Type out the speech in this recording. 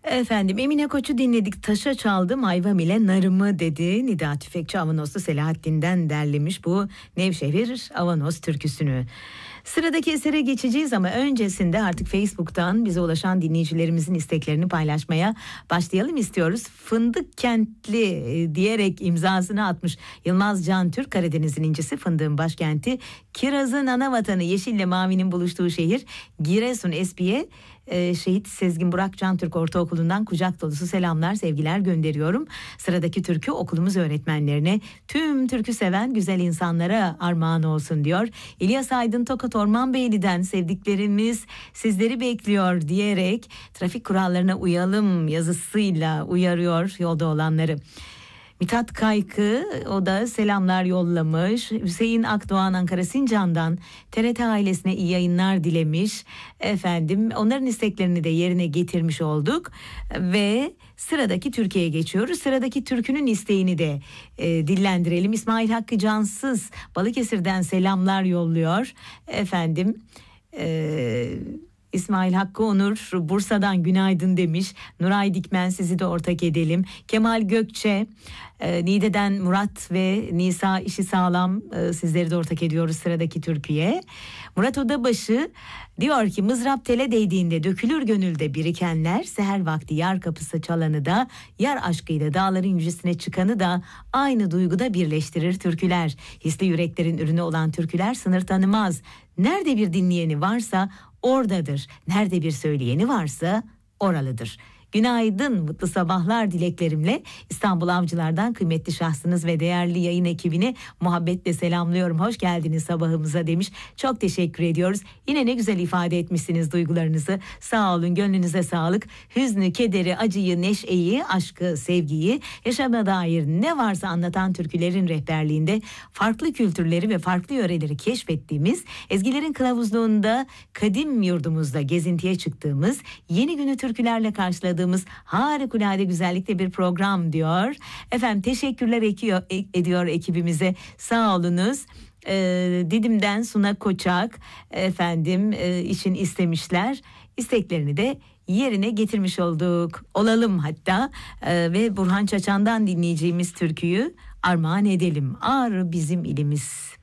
Efendim Emine Koç'u dinledik. Taşa çaldım ayvam ile narımı dedi. Nida Tüfekçi Avanoslu Selahattin'den derlemiş bu Nevşehir Avanos türküsünü. Sıradaki esere geçeceğiz ama öncesinde artık Facebook'tan bize ulaşan dinleyicilerimizin isteklerini paylaşmaya başlayalım istiyoruz. Fındık Kentli diyerek imzasını atmış Yılmaz Can Türk, Karadeniz'in incisi, fındığın başkenti, kirazın ana vatanı, yeşille mavinin buluştuğu şehir Giresun Espiye. Şehit Sezgin Burak Cantürk Ortaokulu'ndan kucak dolusu selamlar, sevgiler gönderiyorum. Sıradaki türkü okulumuz öğretmenlerine, tüm türkü seven güzel insanlara armağan olsun diyor. İlyas Aydın Tokat Ormanbeyli'den sevdiklerimiz sizleri bekliyor diyerek trafik kurallarına uyalım yazısıyla uyarıyor yolda olanları. Mithat Kaykı, o da selamlar yollamış. Hüseyin Akdoğan Ankara Sincan'dan TRT ailesine iyi yayınlar dilemiş. Efendim onların isteklerini de yerine getirmiş olduk. Ve sıradaki Türkiye'ye geçiyoruz. Sıradaki türkünün isteğini de dillendirelim. İsmail Hakkı Cansız Balıkesir'den selamlar yolluyor. Efendim... İsmail Hakkı Onur Bursa'dan günaydın demiş. Nuray Dikmen, sizi de ortak edelim. Kemal Gökçe, Niğde'den Murat ve Nisa işi sağlam, sizleri de ortak ediyoruz sıradaki türküye. Murat Odabaşı diyor ki, mızrap tele değdiğinde dökülür gönülde birikenler, seher vakti yar kapısı çalanı da, yar aşkıyla dağların yücesine çıkanı da aynı duyguda birleştirir türküler. Hisli yüreklerin ürünü olan türküler sınır tanımaz. Nerede bir dinleyeni varsa oradadır. Nerede bir söyleyeni varsa oralıdır. Günaydın, mutlu sabahlar dileklerimle İstanbul Avcılar'dan kıymetli şahsınız ve değerli yayın ekibini muhabbetle selamlıyorum. Hoş geldiniz sabahımıza demiş. Çok teşekkür ediyoruz. Yine ne güzel ifade etmişsiniz duygularınızı. Sağ olun, gönlünüze sağlık. Hüznü, kederi, acıyı, neşeyi, aşkı, sevgiyi, yaşama dair ne varsa anlatan türkülerin rehberliğinde farklı kültürleri ve farklı yöreleri keşfettiğimiz, ezgilerin kılavuzluğunda kadim yurdumuzda gezintiye çıktığımız, yeni günü türkülerle karşıladığımız harikulade güzellikte bir program diyor. Efendim teşekkürler ediyor ekibimize, sağ olunuz. Didim'den Suna Koçak efendim için istemişler. İsteklerini de yerine getirmiş olalım hatta. Ve Burhan Çaçan'dan dinleyeceğimiz türküyü armağan edelim. Ağrı bizim ilimiz.